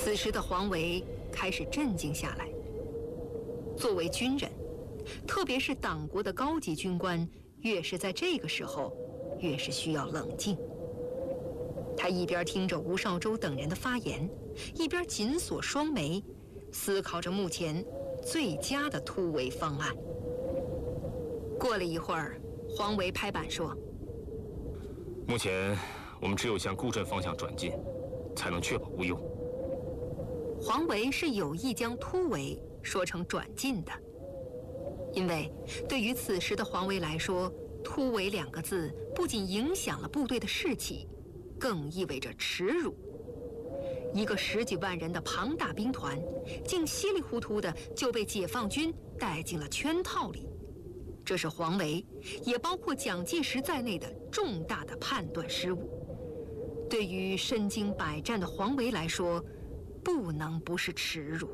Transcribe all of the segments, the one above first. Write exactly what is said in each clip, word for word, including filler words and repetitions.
此时的黄维开始镇静下来。作为军人，特别是党国的高级军官，越是在这个时候，越是需要冷静。他一边听着吴少洲等人的发言，一边紧锁双眉，思考着目前最佳的突围方案。过了一会儿，黄维拍板说：“ 目前我们只有向固镇方向转进，才能确保无忧。” 黄维是有意将突围说成转进的，因为对于此时的黄维来说，突围两个字不仅影响了部队的士气，更意味着耻辱。一个十几万人的庞大兵团，竟稀里糊涂的就被解放军带进了圈套里，这是黄维，也包括蒋介石在内的重大的判断失误。对于身经百战的黄维来说，不能不是耻辱。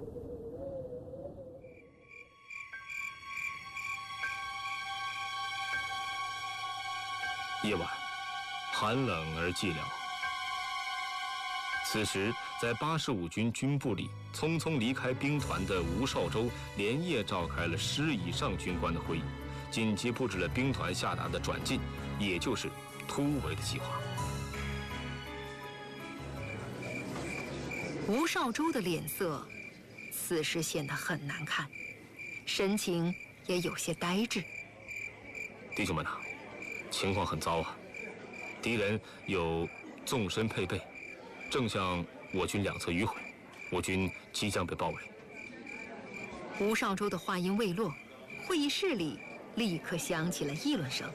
夜晚，寒冷而寂寥。此时，在八十五军军部里匆匆离开兵团的吴少洲，连夜召开了师以上军官的会议，紧急布置了兵团下达的转进，也就是突围的计划。 吴少洲的脸色此时显得很难看，神情也有些呆滞。 弟兄们啊，情况很糟啊！敌人有纵深配备，正向我军两侧迂回，我军即将被包围。 吴少洲的话音未落，会议室里立刻响起了议论声。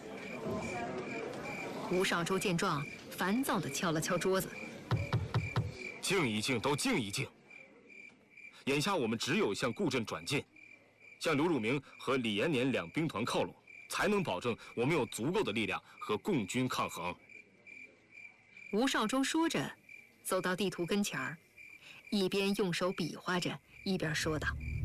吴少洲见状，烦躁地敲了敲桌子：“ 静一静，都静一静！眼下我们只有向固镇转进，向刘汝明和李延年两兵团靠拢，才能保证我们有足够的力量和共军抗衡。” 吴少洲说着，走到地图跟前儿，一边用手比划着，一边说道：“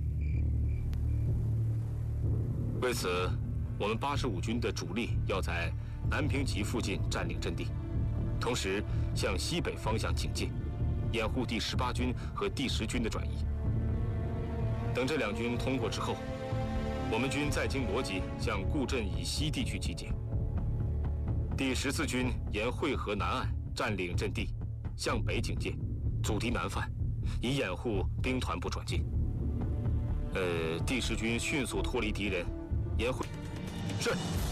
为此，我们八十五军的主力要在南平集附近占领阵地，同时向西北方向警戒，掩护第十八军和第十军的转移。等这两军通过之后，我们军再经逻辑向固镇以西地区集结。第十四军沿会河南岸占领阵地，向北警戒，阻敌南犯，以掩护兵团部转进。呃，第十军迅速脱离敌人，沿会。是。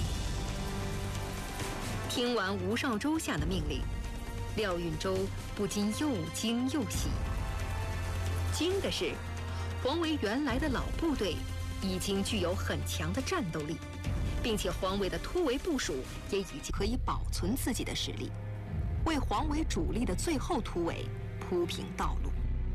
听完吴少洲下的命令，廖运周不禁又惊又喜。惊的是，黄维原来的老部队已经具有很强的战斗力，并且黄维的突围部署也已经可以保存自己的实力，为黄维主力的最后突围铺平道路。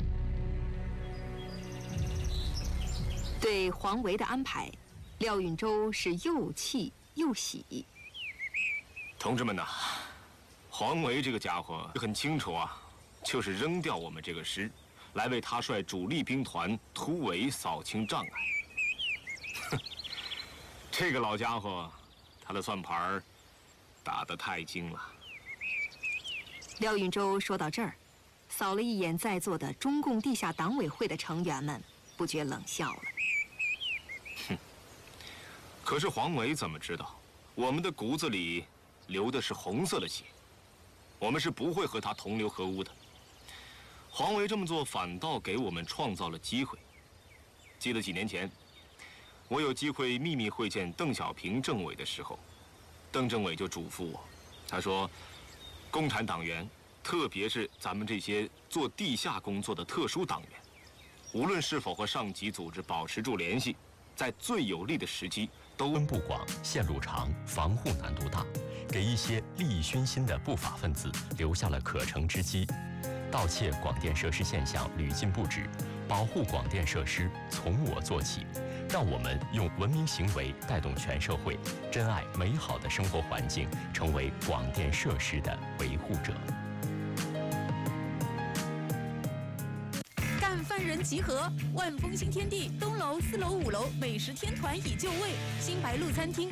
对黄维的安排，廖运周是又气又喜。 同志们呐，黄维这个家伙很清楚啊，就是扔掉我们这个师，来为他率主力兵团突围扫清障碍。哼，这个老家伙，他的算盘打得太精了。 廖运周说到这儿，扫了一眼在座的中共地下党委会的成员们，不觉冷笑了。 哼，可是黄维怎么知道，我们的骨子里流的是红色的血，我们是不会和他同流合污的。黄维这么做，反倒给我们创造了机会。记得几年前，我有机会秘密会见邓小平政委的时候，邓政委就嘱咐我，他说，共产党员，特别是咱们这些做地下工作的特殊党员，无论是否和上级组织保持住联系，在最有利的时机都分布广、线路长、防护难度大，给一些利益熏心的不法分子留下了可乘之机。盗窃广电设施现象屡禁不止，保护广电设施从我做起，让我们用文明行为带动全社会，珍爱美好的生活环境，成为广电设施的维护者。 干饭人集合，万丰新天地东楼、四楼、五楼美食天团已就位，新白鹿餐厅